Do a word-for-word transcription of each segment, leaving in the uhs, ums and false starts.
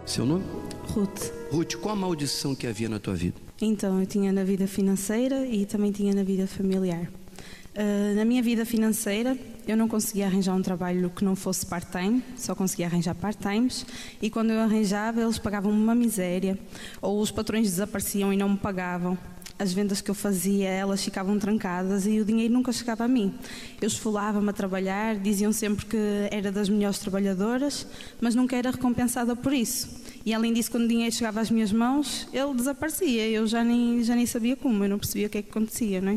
Seu nome? Ruth. Ruth, qual a maldição que havia na tua vida? Então, eu tinha na vida financeira e também tinha na vida familiar. Uh, na minha vida financeira, eu não conseguia arranjar um trabalho que não fosse part-time, só conseguia arranjar part-times, e quando eu arranjava, eles pagavam-me uma miséria, ou os patrões desapareciam e não me pagavam. As vendas que eu fazia, elas ficavam trancadas e o dinheiro nunca chegava a mim. Eu esfolava-me a trabalhar, diziam sempre que era das melhores trabalhadoras, mas nunca era recompensada por isso. E além disso, quando o dinheiro chegava às minhas mãos, ele desaparecia. Eu já nem, já nem sabia como, eu não percebia o que é que acontecia, não é?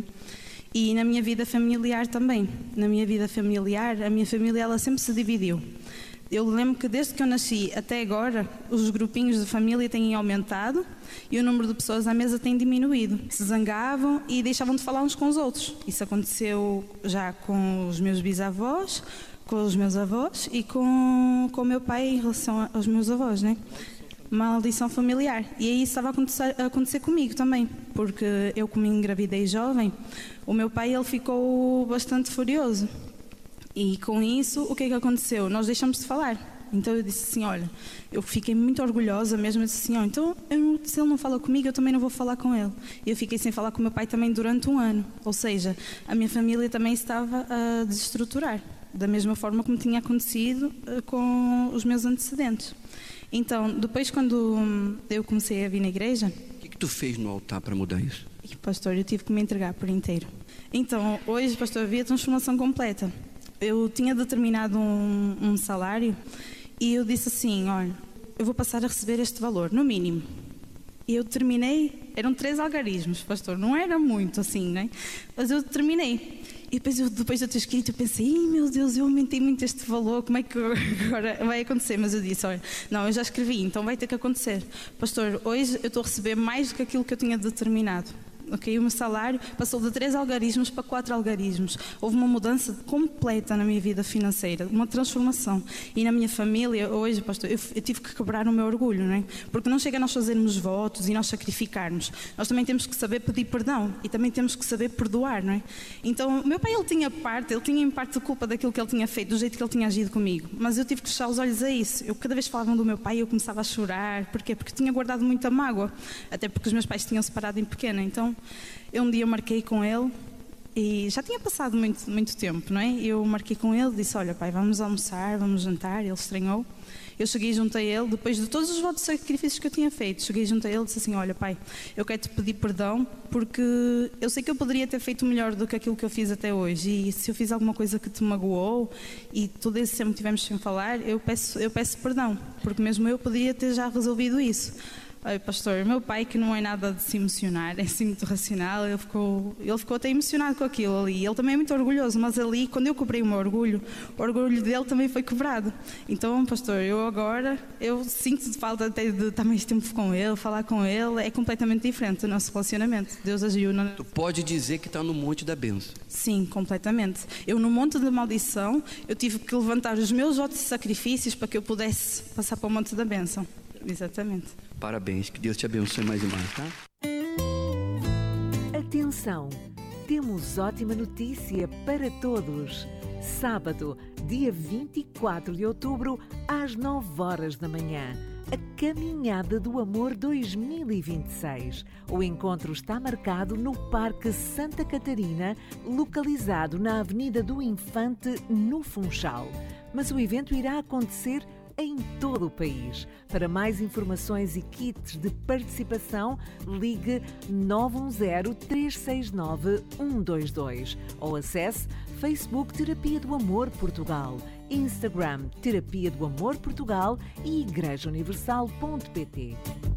E na minha vida familiar também. Na minha vida familiar, a minha família ela sempre se dividiu. Eu lembro que desde que eu nasci até agora, os grupinhos de família têm aumentado e o número de pessoas à mesa tem diminuído. Se zangavam e deixavam de falar uns com os outros. Isso aconteceu já com os meus bisavós, com os meus avós e com, com o meu pai em relação aos meus avós, né? Maldição familiar. E aí isso estava a acontecer, a acontecer comigo também, porque eu, como engravidei jovem, o meu pai ele ficou bastante furioso. E com isso, o que é que aconteceu? Nós deixamos de falar. Então eu disse assim, olha, eu fiquei muito orgulhosa mesmo, eu disse assim, oh, então eu, se ele não fala comigo, eu também não vou falar com ele. E eu fiquei sem falar com o meu pai também durante um ano. Ou seja, a minha família também estava a desestruturar, da mesma forma como tinha acontecido com os meus antecedentes. Então, depois quando eu comecei a vir na igreja... O que, que tu fez no altar para mudar isso? E, pastor, eu tive que me entregar por inteiro. Então, hoje, pastor, havia transformação completa. Eu tinha determinado um, um salário e eu disse assim, olha, eu vou passar a receber este valor, no mínimo. E eu terminei, eram três algarismos, pastor, não era muito assim, né? Mas eu terminei. E depois, eu, depois de eu ter escrito, eu pensei, meu Deus, eu aumentei muito este valor, como é que agora vai acontecer? Mas eu disse, olha, não, eu já escrevi, então vai ter que acontecer. Pastor, hoje eu estou a receber mais do que aquilo que eu tinha determinado. Okay? O meu salário passou de três algarismos para quatro algarismos. Houve uma mudança completa na minha vida financeira, uma transformação. E na minha família, hoje, pastor, eu, eu tive que quebrar o meu orgulho, não é? Porque não chega a nós fazermos votos e nós sacrificarmos. Nós também temos que saber pedir perdão e também temos que saber perdoar, não é? Então, o meu pai, ele tinha parte, ele tinha em parte culpa daquilo que ele tinha feito, do jeito que ele tinha agido comigo. Mas eu tive que fechar os olhos a isso. Eu, cada vez que falavam do meu pai, eu começava a chorar. Porquê? Porque tinha guardado muita mágoa. Até porque os meus pais tinham separado em pequena. Então, eu um dia marquei com ele e já tinha passado muito, muito tempo, não é? Eu marquei com ele, disse, olha pai, vamos almoçar, vamos jantar. Ele estranhou. Eu cheguei junto a ele, depois de todos os votos e sacrifícios que eu tinha feito, cheguei junto a ele e disse assim, olha pai, eu quero te pedir perdão porque eu sei que eu poderia ter feito melhor do que aquilo que eu fiz até hoje e se eu fiz alguma coisa que te magoou e todo esse tempo tivemos sem falar, eu peço, eu peço perdão, porque mesmo eu poderia ter já resolvido isso. Ai, pastor, meu pai, que não é nada de se emocionar, é assim muito racional, ele ficou, ele ficou até emocionado com aquilo ali. Ele também é muito orgulhoso, mas ali, quando eu quebrei o meu orgulho, o orgulho dele também foi quebrado. Então, pastor, eu agora, eu sinto falta até de estar mais tempo com ele, falar com ele, é completamente diferente o nosso relacionamento. Deus agiu. Na... Tu pode dizer que está no monte da bênção. Sim, completamente. Eu, no monte da maldição, eu tive que levantar os meus votos e sacrifícios para que eu pudesse passar para o monte da bênção. Exatamente. Parabéns, que Deus te abençoe mais e mais, tá? Atenção, temos ótima notícia para todos. Sábado, dia vinte e quatro de outubro, às nove horas da manhã. A Caminhada do Amor dois mil e vinte e seis. O encontro está marcado no Parque Santa Catarina, localizado na Avenida do Infante, no Funchal. Mas o evento irá acontecer em todo o país. Para mais informações e kits de participação, ligue nove um zero, três seis nove, um dois dois ou acesse Facebook Terapia do Amor Portugal, Instagram Terapia do Amor Portugal e igreja universal ponto pt.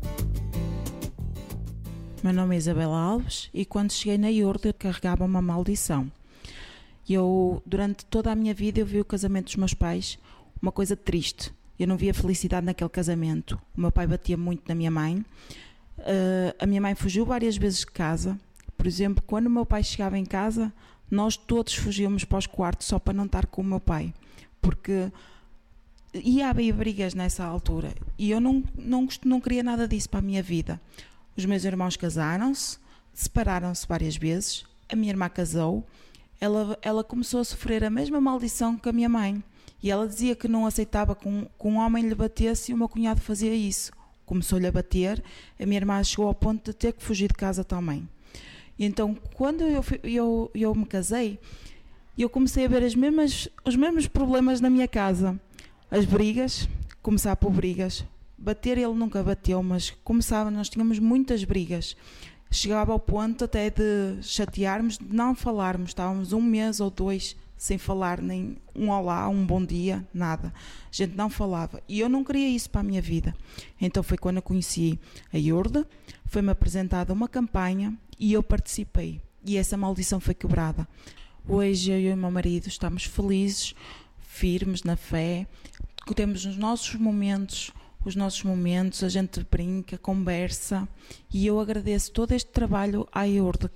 Meu nome é Isabela Alves e quando cheguei na Iorda carregava uma maldição. Eu, durante toda a minha vida, eu vi o casamento dos meus pais uma coisa triste. Eu não via felicidade naquele casamento. O meu pai batia muito na minha mãe. Uh, a minha mãe fugiu várias vezes de casa. Por exemplo, quando o meu pai chegava em casa, nós todos fugíamos para os quartos só para não estar com o meu pai. Porque ia haver brigas nessa altura. E eu não, não, não queria nada disso para a minha vida. Os meus irmãos casaram-se, separaram-se várias vezes. A minha irmã casou. Ela, ela começou a sofrer a mesma maldição que a minha mãe. E ela dizia que não aceitava que um, que um homem lhe batesse e o meu cunhado fazia isso. Começou-lhe a bater, a minha irmã chegou ao ponto de ter que fugir de casa também. E então, quando eu, eu, eu me casei, eu comecei a ver as mesmas, os mesmos problemas na minha casa. As brigas, começar por brigas. Bater ele nunca bateu, mas começava, nós tínhamos muitas brigas. Chegava ao ponto até de chatearmos, de não falarmos. Estávamos um mês ou dois sem falar, nem um olá, um bom dia, nada. A gente não falava. E eu não queria isso para a minha vida. Então foi quando eu conheci a Iurde, foi-me apresentada uma campanha e eu participei. E essa maldição foi quebrada. Hoje eu e o meu marido estamos felizes, firmes na fé, temos os nossos momentos, os nossos momentos, a gente brinca, conversa, e eu agradeço todo este trabalho à Iurde.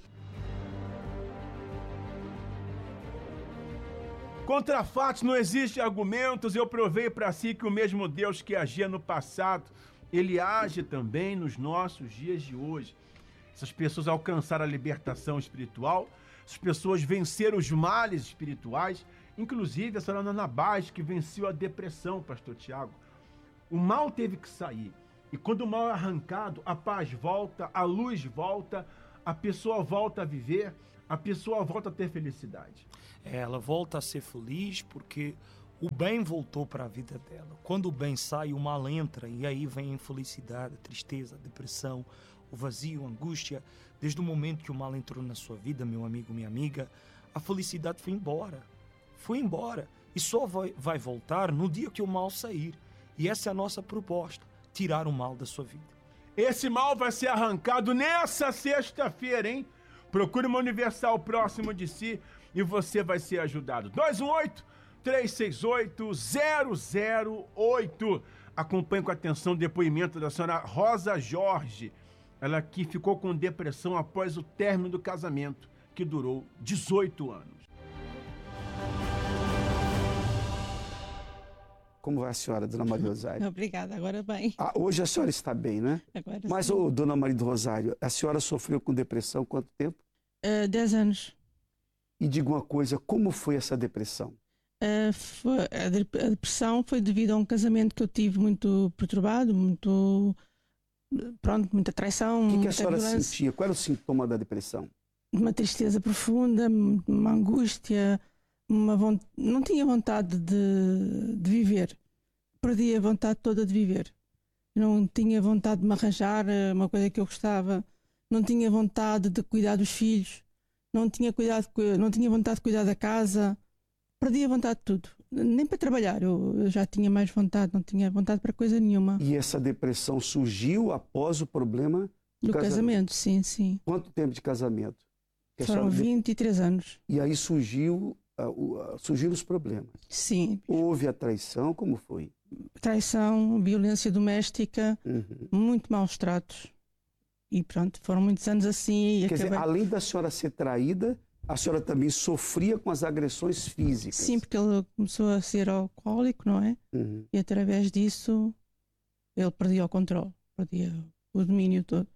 Contra fatos não existem argumentos. Eu provei para si que o mesmo Deus que agia no passado, ele age também nos nossos dias de hoje. Essas pessoas alcançaram a libertação espiritual, essas pessoas venceram os males espirituais, inclusive a senhora Ana Baz, que venceu a depressão, pastor Tiago. O mal teve que sair. E quando o mal é arrancado, a paz volta, a luz volta, a pessoa volta a viver, a pessoa volta a ter felicidade. Ela volta a ser feliz porque o bem voltou para a vida dela. Quando o bem sai, o mal entra, e aí vem a infelicidade, a tristeza, a depressão, o vazio, a angústia. Desde o momento que o mal entrou na sua vida, meu amigo, minha amiga, a felicidade foi embora. Foi embora. E só vai, vai voltar no dia que o mal sair. E essa é a nossa proposta, tirar o mal da sua vida. Esse mal vai ser arrancado nessa sexta-feira, hein? Procure uma Universal próximo de si e você vai ser ajudado. dois um oito, três seis oito, zero zero oito. Acompanhe com atenção o depoimento da senhora Rosa Jorge. Ela que ficou com depressão após o término do casamento, que durou dezoito anos. Como vai a senhora, dona Maria do Rosário? Obrigada, agora bem. Ah, hoje a senhora está bem, né? Agora Mas, ô, dona Maria do Rosário, a senhora sofreu com depressão há quanto tempo? Uh, dez anos. E diga uma coisa, como foi essa depressão? Uh, foi, a, de, a depressão foi devido a um casamento que eu tive muito perturbado, muito... Pronto, muita traição, O que, que muita a senhora violência. sentia? Qual era o sintoma da depressão? Uma tristeza profunda, uma angústia, uma vont... não tinha vontade de, de viver. Perdi a vontade toda de viver. Não tinha vontade de me arranjar uma coisa que eu gostava. Não tinha vontade de cuidar dos filhos. Não tinha, cuidado, não tinha vontade de cuidar da casa. Perdi a vontade de tudo. Nem para trabalhar. Eu, eu já tinha mais vontade. Não tinha vontade para coisa nenhuma. E essa depressão surgiu após o problema do, do casamento? casamento, sim, sim. Quanto tempo de casamento? Que Foram vinte e três anos. E aí surgiu, uh, uh, surgiram os problemas? Sim. Houve a traição? Como foi? Traição, violência doméstica, uhum. muito maus tratos. E pronto, foram muitos anos assim. E Quer acabei... dizer, além da senhora ser traída, a senhora também sofria com as agressões físicas. Sim, porque ele começou a ser alcoólico, não é? Uhum. E através disso ele perdia o controle, perdia o domínio todo.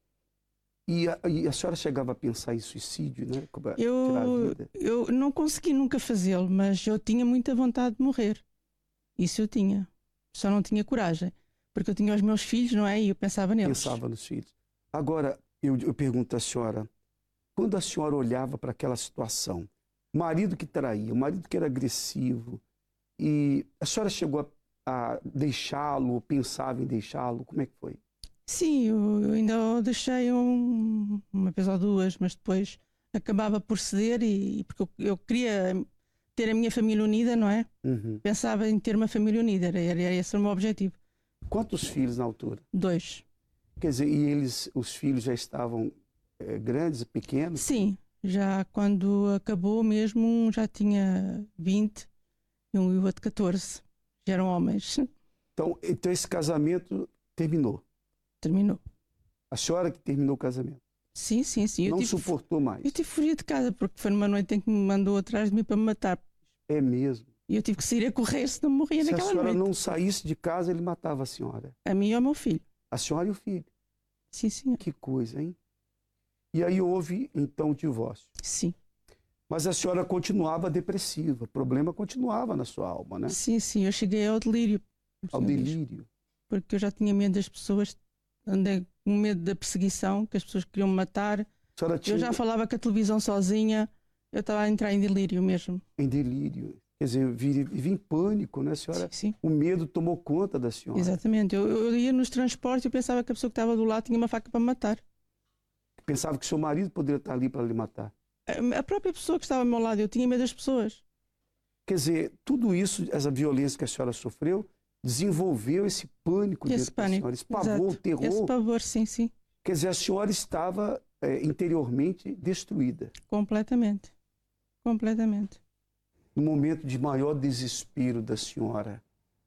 E a, e a senhora chegava a pensar em suicídio, né? Como eu, tirar a vida? Eu não consegui nunca fazê-lo, mas eu tinha muita vontade de morrer. Isso eu tinha. Só não tinha coragem. Porque eu tinha os meus filhos, não é? E eu pensava neles. Pensava nos filhos. Agora, eu, eu pergunto à senhora, quando a senhora olhava para aquela situação, marido que traía, o marido que era agressivo, e a senhora chegou a, a deixá-lo, pensava em deixá-lo, como é que foi? Sim, eu, eu ainda o deixei um, uma vez ou duas, mas depois acabava por ceder, e, porque eu, eu queria ter a minha família unida, não é? Uhum. Pensava em ter uma família unida, era, era esse o meu objetivo. Quantos filhos na altura? Dois. Quer dizer, e eles, os filhos já estavam é, grandes, pequenos? Sim, já quando acabou mesmo, um já tinha vinte e um e o outro catorze. Já eram homens. Então, então esse casamento terminou? Terminou. A senhora que terminou o casamento? Sim, sim, sim. Eu não tive, suportou mais? Eu tive que fugir de casa, porque foi numa noite em que me mandou atrás de mim para me matar. É mesmo? E eu tive que sair a correr, senão morria Se naquela noite. Se a senhora não saísse de casa, ele matava a senhora? A mim e ao meu filho. A senhora e o filho? Sim, senhor. Que coisa, hein? E aí houve, então, o divórcio? Sim. Mas a senhora continuava depressiva, o problema continuava na sua alma, né? Sim, sim, eu cheguei ao delírio. Ao delírio. Porque eu já tinha medo das pessoas, andei com medo da perseguição, que as pessoas queriam me matar. A senhora tinha... Eu já falava com a televisão sozinha, eu estava a entrar em delírio mesmo. Em delírio. Quer dizer, vivi em pânico, né, senhora? Sim, sim. O medo tomou conta da senhora. Exatamente. Eu, eu ia nos transportes e pensava que a pessoa que estava do lado tinha uma faca para me matar. Pensava que seu marido poderia estar ali para lhe matar. A própria pessoa que estava ao meu lado, eu tinha medo das pessoas. Quer dizer, tudo isso, essa violência que a senhora sofreu, desenvolveu esse pânico esse dentro pânico. da senhora, esse pavor, Exato. terror. Esse pavor, sim, sim. Quer dizer, a senhora estava é, interiormente destruída. Completamente. Completamente. No momento de maior desespero da senhora,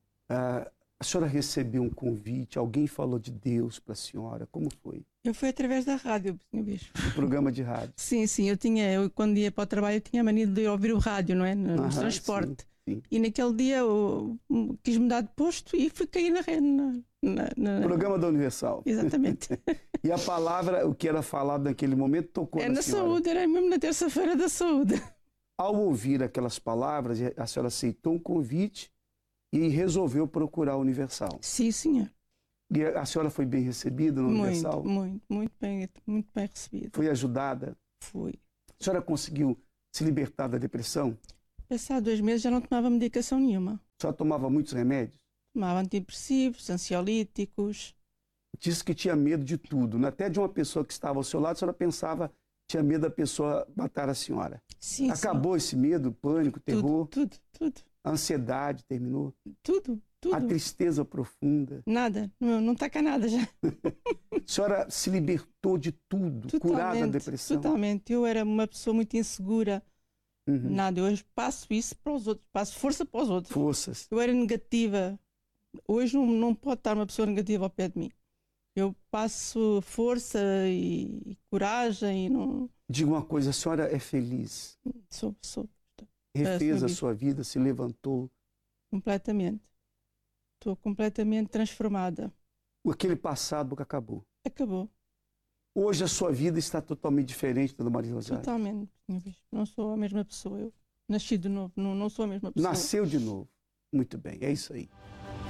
a, a senhora recebeu um convite, alguém falou de Deus para a senhora, como foi? Eu fui através da rádio, senhor Bispo. Do programa de rádio? Sim, sim, eu tinha, eu, quando ia para o trabalho, eu tinha a mania de ouvir o rádio, não é? No, no Aham, transporte. Sim, sim. E naquele dia eu quis mudar de posto e fui cair na rede. Na, na, na... Programa da Universal. Exatamente. E a palavra, o que era falado naquele momento, tocou é na na senhora. saúde, era mesmo na terça-feira da saúde. Ao ouvir aquelas palavras, a senhora aceitou um convite e resolveu procurar a Universal. Sim, senhor. E a senhora foi bem recebida no Universal? Muito, muito, muito bem, muito bem recebida. Foi ajudada? Fui. A senhora conseguiu se libertar da depressão? Passado dois meses já não tomava medicação nenhuma. A senhora tomava muitos remédios? Tomava antidepressivos, ansiolíticos. Disse que tinha medo de tudo, né? Até de uma pessoa que estava ao seu lado, a senhora pensava, tinha medo da pessoa matar a senhora. Sim, Acabou sim. esse medo, pânico, terror? Tudo, tudo, tudo. A ansiedade terminou? Tudo, tudo. A tristeza profunda? Nada, não, não está cá nada já. A senhora se libertou de tudo, Totalmente, curada da depressão? Totalmente. Eu era uma pessoa muito insegura. Uhum. Nada, eu hoje passo isso para os outros, passo força para os outros. Forças. Eu era negativa. Hoje não, não pode estar uma pessoa negativa ao pé de mim. Eu passo força e, e coragem e não... Diga uma coisa, a senhora é feliz? Sou, sou. Refez é, a sua vida, se levantou? Completamente. Estou completamente transformada. Aquele passado que acabou? Acabou. Hoje a sua vida está totalmente diferente da Maria Rosário? Totalmente. Não sou a mesma pessoa. Eu nasci de novo, não, não sou a mesma pessoa. Nasceu de novo. Muito bem, é isso aí.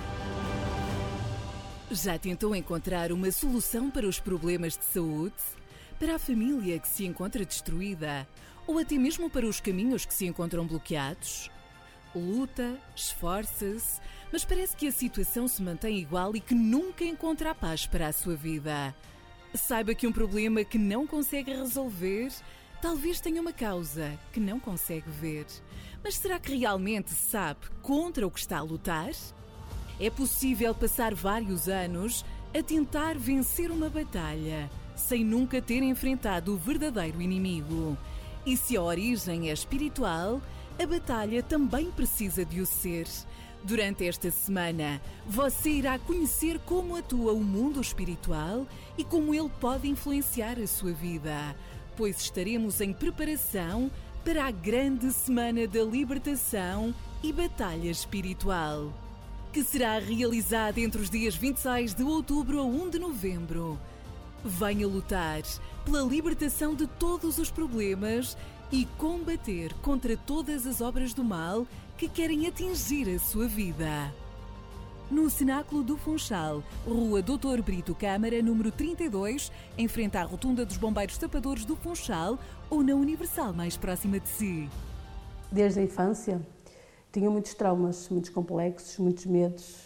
Já tentou encontrar uma solução para os problemas de saúde? Para a família que se encontra destruída? Ou até mesmo para os caminhos que se encontram bloqueados? Luta, esforça-se, mas parece que a situação se mantém igual e que nunca encontra a paz para a sua vida. Saiba que um problema que não consegue resolver, talvez tenha uma causa que não consegue ver. Mas será que realmente sabe contra o que está a lutar? É possível passar vários anos a tentar vencer uma batalha, sem nunca ter enfrentado o verdadeiro inimigo. E se a origem é espiritual, a batalha também precisa de o ser. Durante esta semana, você irá conhecer como atua o mundo espiritual e como ele pode influenciar a sua vida, pois estaremos em preparação para a grande semana da libertação e batalha espiritual, que será realizada entre os dias vinte e seis de outubro a um de novembro. Venha lutar pela libertação de todos os problemas e combater contra todas as obras do mal que querem atingir a sua vida. No Cenáculo do Funchal, Rua doutor Brito Câmara, número trinta e dois, em frente à Rotunda dos Bombeiros Tapadores do Funchal, ou na Universal mais próxima de si. Desde a infância, tinha muitos traumas, muitos complexos, muitos medos,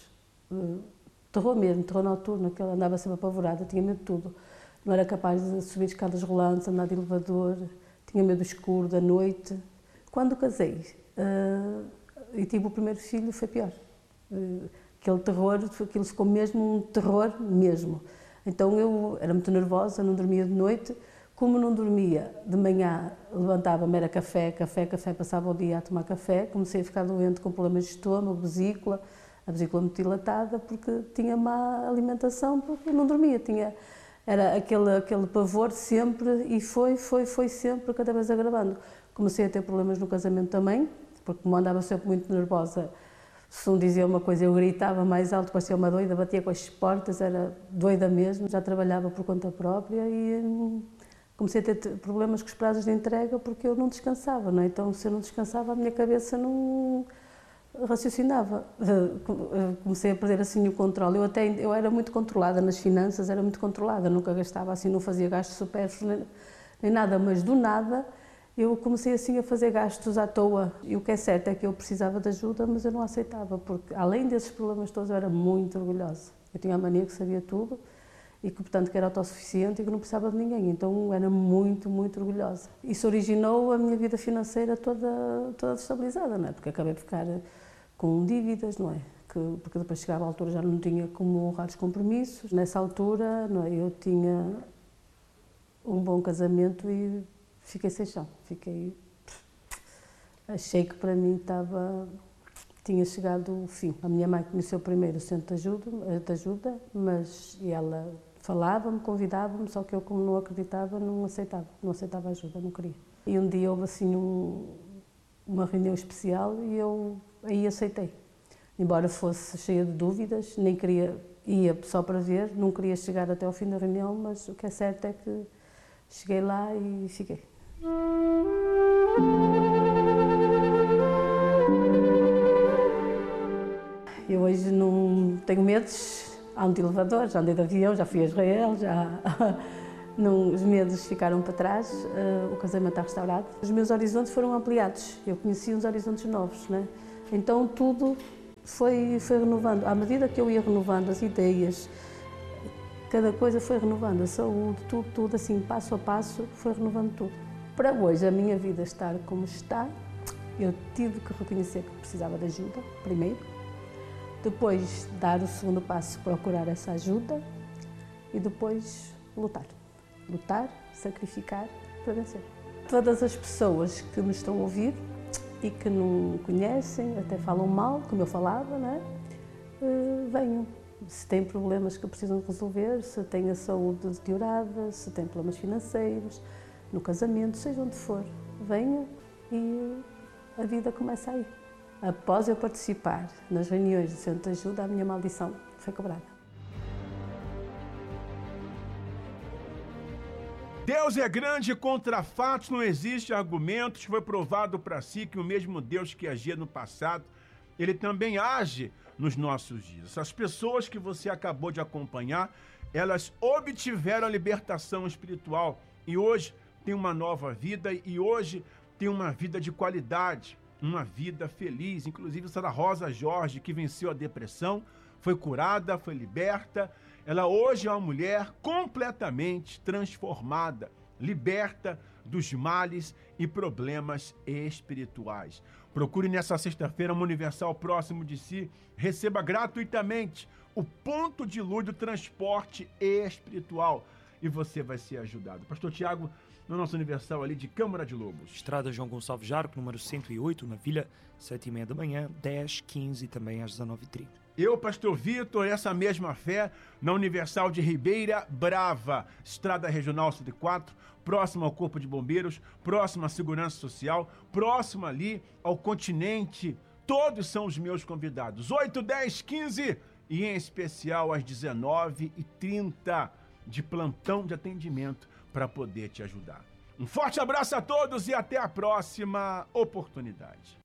terror mesmo, terror noturno, que ela andava sempre apavorada, tinha medo de tudo. Não era capaz de subir escadas rolantes, andar de elevador, tinha medo do escuro, da noite. Quando casei uh, e tive o primeiro filho, foi pior. Uh, aquele terror, aquilo ficou mesmo um terror mesmo. Então eu era muito nervosa, não dormia de noite. Como não dormia, de manhã levantava-me, era café, café, café, passava o dia a tomar café. Comecei a ficar doente com problemas de estômago, vesícula, a vesícula muito dilatada, porque tinha má alimentação, porque não dormia. Tinha, era aquele, aquele pavor sempre, e foi, foi, foi sempre, cada vez agravando. Comecei a ter problemas no casamento também, porque como andava sempre muito nervosa, se um dizia uma coisa, eu gritava mais alto, parecia uma doida, batia com as portas, era doida mesmo, já trabalhava por conta própria e comecei a ter problemas com os prazos de entrega porque eu não descansava, não é? Então, se eu não descansava, a minha cabeça não raciocinava. Comecei a perder assim o controle. Eu até eu era muito controlada nas finanças, era muito controlada, nunca gastava assim, não fazia gastos supérfluos nem, nem nada, mas do nada eu comecei assim a fazer gastos à toa. E o que é certo é que eu precisava de ajuda, mas eu não aceitava, porque além desses problemas todos eu era muito orgulhosa. Eu tinha a mania que sabia tudo e que, portanto, que era autossuficiente e que não precisava de ninguém. Então, era muito, muito orgulhosa. Isso originou a minha vida financeira toda, toda destabilizada, não é? Porque acabei de ficar com dívidas, não é? Que, porque depois chegava à altura já não tinha como honrar os compromissos. Nessa altura, não é? Eu tinha um bom casamento e fiquei sem chão. Fiquei... Achei que para mim estava... tinha chegado o fim. A minha mãe conheceu primeiro o centro de ajuda, de ajuda mas ela falava-me, convidava-me, só que eu, como não acreditava, não aceitava. Não aceitava ajuda, não queria. E um dia houve assim um, uma reunião especial e eu aí aceitei. Embora fosse cheia de dúvidas, nem queria, ia só para ver, não queria chegar até ao fim da reunião, mas o que é certo é que cheguei lá e fiquei. Eu hoje não tenho medos, ando de elevador, já andei de avião, já fui a Israel, já... Não, os medos ficaram para trás, uh, o casamento está restaurado. Os meus horizontes foram ampliados, eu conheci uns horizontes novos, né? Então tudo foi, foi renovando. À medida que eu ia renovando as ideias, cada coisa foi renovando, a saúde, tudo, tudo assim, passo a passo, foi renovando tudo. Para hoje, a minha vida estar como está, eu tive que reconhecer que precisava de ajuda, primeiro. Depois, dar o segundo passo, procurar essa ajuda e depois lutar. Lutar, sacrificar para vencer. Todas as pessoas que me estão a ouvir e que não conhecem, até falam mal, como eu falava, não é? Uh, venham. Se têm problemas que precisam resolver, se têm a saúde deteriorada, se têm problemas financeiros, no casamento, seja onde for, venham e a vida começa aí. Após eu participar nas reuniões do Centro de Ajuda, a minha maldição foi quebrada. Deus é grande, contra fatos não existe argumentos. Foi provado para si que o mesmo Deus que agia no passado, ele também age nos nossos dias. Essas pessoas que você acabou de acompanhar, elas obtiveram a libertação espiritual e hoje tem uma nova vida e hoje tem uma vida de qualidade, uma vida feliz. Inclusive, Sara Rosa Jorge, que venceu a depressão, foi curada, foi liberta. Ela hoje é uma mulher completamente transformada, liberta dos males e problemas espirituais. Procure nessa sexta-feira uma Universal próximo de si, receba gratuitamente o ponto de luz do transporte espiritual e você vai ser ajudado. Pastor Tiago, no nosso Universal ali de Câmara de Lobos. Estrada João Gonçalves Jarco, número cento e oito, na Vila, sete e meia da manhã, dez, quinze e também às dezenove e trinta. Eu, Pastor Vitor, essa mesma fé, na Universal de Ribeira Brava, Estrada Regional cento e quatro, próximo ao Corpo de Bombeiros, próximo à Segurança Social, próximo ali ao Continente. Todos são os meus convidados. oito, dez, quinze e em especial às dezenove e trinta, de plantão de atendimento para poder te ajudar. Um forte abraço a todos e até a próxima oportunidade.